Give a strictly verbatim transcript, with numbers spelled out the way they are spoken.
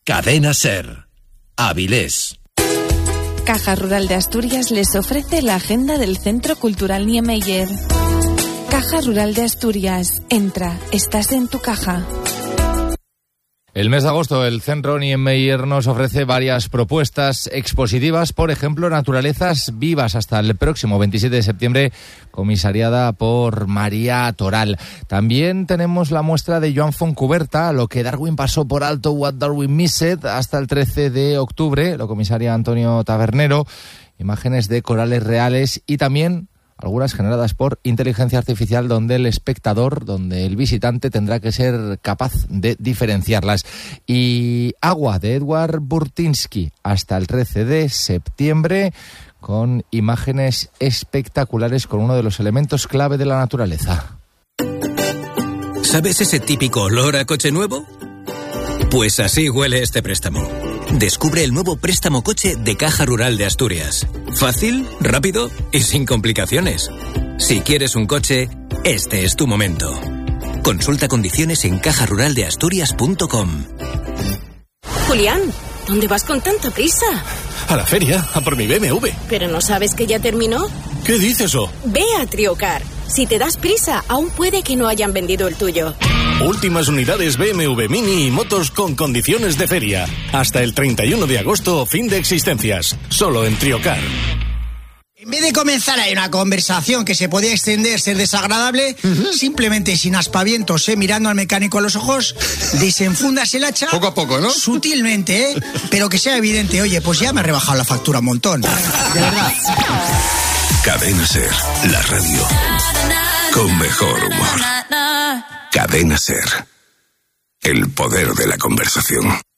Cadena SER. Avilés. Caja Rural de Asturias les ofrece la agenda del Centro Cultural Niemeyer. Caja Rural de Asturias. Entra, estás en tu caja. El mes de agosto el Centro Niemeyer nos ofrece varias propuestas expositivas, por ejemplo, Naturalezas Vivas, hasta el próximo veintisiete de septiembre, comisariada por María Toral. También tenemos la muestra de Joan Foncuberta, Lo que Darwin pasó por alto, What Darwin Missed, hasta el trece de octubre, lo comisaria Antonio Tabernero, imágenes de corales reales y también algunas generadas por inteligencia artificial, donde el espectador, donde el visitante tendrá que ser capaz de diferenciarlas. Y Agua, de Edward Burtynsky, hasta el trece de septiembre, con imágenes espectaculares con uno de los elementos clave de la naturaleza. ¿Sabes ese típico olor a coche nuevo? Pues así huele este préstamo. Descubre el nuevo préstamo coche de Caja Rural de Asturias. Fácil, rápido y sin complicaciones. Si quieres un coche, este es tu momento. Consulta condiciones en caja rural de asturias punto com. Julián, ¿dónde vas con tanta prisa? A la feria, a por mi B M W. ¿Pero no sabes que ya terminó? ¿Qué dices eso? Ve a Triocar. Si te das prisa, aún puede que no hayan vendido el tuyo. Últimas unidades B M W Mini y motos con condiciones de feria. Hasta el treinta y uno de agosto, fin de existencias. Solo en Triocar. En vez de comenzar ahí una conversación que se podía extender, ser desagradable, uh-huh. simplemente sin aspavientos, ¿eh? mirando al mecánico a los ojos, desenfundas el hacha. Poco a poco, ¿no? Sutilmente, ¿eh? Pero que sea evidente, oye, pues ya me ha rebajado la factura un montón. De verdad. Cadena SER, la radio con mejor humor. Cadena SER, el poder de la conversación.